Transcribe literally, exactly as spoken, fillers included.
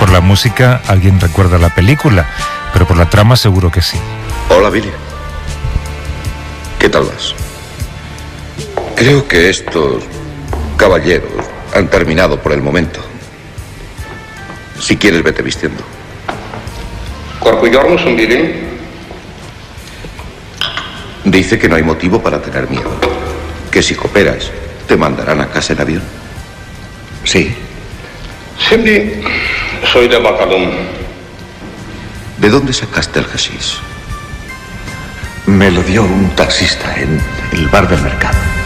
por la música alguien recuerda la película, pero por la trama seguro que sí. Hola, Billy. ¿Qué tal vas? Creo que estos caballeros han terminado por el momento. Si quieres, vete vistiendo. Corpullarnos un Billy. Dice que no hay motivo para tener miedo. Que si cooperas, te mandarán a casa en avión. Sí. Cindy, soy de Bacalún. ¿De dónde sacaste el hashish? Me lo dio un taxista en el bar del mercado.